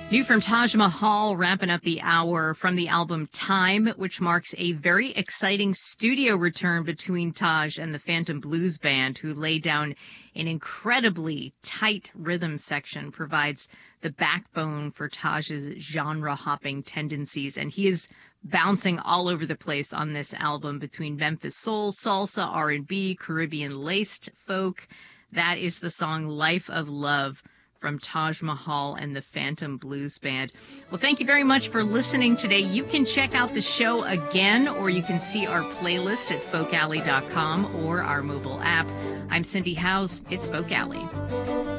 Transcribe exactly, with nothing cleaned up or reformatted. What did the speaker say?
New from Taj Mahal, wrapping up the hour from the album Time, which marks a very exciting studio return between Taj and the Phantom Blues Band, who lay down an incredibly tight rhythm section, provides the backbone for Taj's genre-hopping tendencies, and he is bouncing all over the place on this album between Memphis soul, salsa, R and B, Caribbean-laced folk. That is the song Life of Love from Taj Mahal and the Phantom Blues Band. Well, thank you very much for listening today. You can check out the show again, or you can see our playlist at folk alley dot com or our mobile app. I'm Cindy Howes. It's Folk Alley.